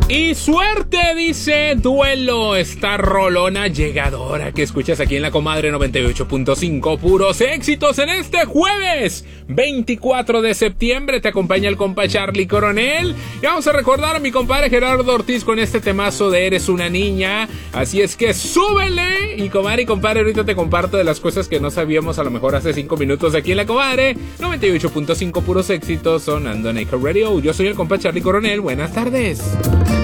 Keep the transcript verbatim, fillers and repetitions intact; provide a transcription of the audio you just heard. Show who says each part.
Speaker 1: Y suerte, dice Duelo, esta rolona llegadora que escuchas aquí en La Comadre noventa y ocho punto cinco, puros éxitos en este jueves veinticuatro de septiembre. Te acompaña el compa Charlie Coronel y vamos a recordar a mi compadre Gerardo Ortiz con este temazo de Eres una niña. Así es que súbele. Y comadre y compadre, ahorita te comparto de las cosas que no sabíamos a lo mejor hace cinco minutos aquí en La Comadre noventa y ocho punto cinco, puros éxitos sonando en Acre Radio. Yo soy el compa Charlie Coronel, buenas tardes.